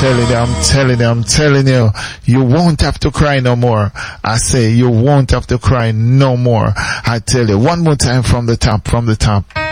telling you, you won't have to cry no more. I say you won't have to cry no more. I tell you, one more time from the top.